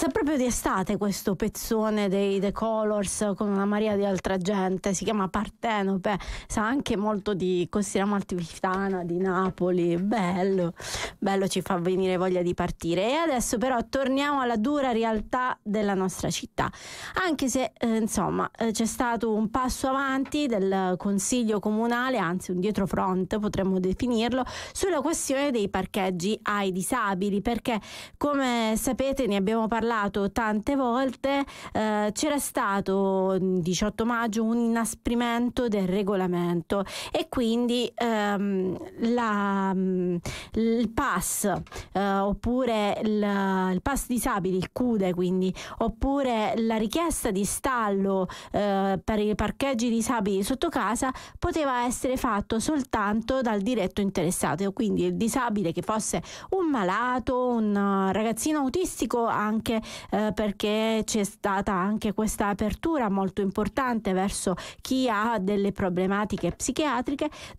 sa proprio di estate questo pezzone dei The Colors con una marea di altra gente, si chiama Partenope, sa anche molto di Costiera Amalfitana, di Napoli, bello, ci fa venire voglia di partire. E adesso però torniamo alla dura realtà della nostra città, anche se c'è stato un passo avanti del Consiglio Comunale, anzi un dietrofront potremmo definirlo, sulla questione dei parcheggi ai disabili, perché come sapete, ne abbiamo parlato tante volte, c'era stato il 18 maggio un inasprimento del regolamento e quindi il pass oppure il pass disabili, il CUDE, quindi, oppure la richiesta di stallo per i parcheggi disabili sotto casa poteva essere fatto soltanto dal diretto interessato, quindi il disabile che fosse un malato, un ragazzino autistico, anche perché c'è stata anche questa apertura molto importante verso chi ha delle problematiche psichiatriche,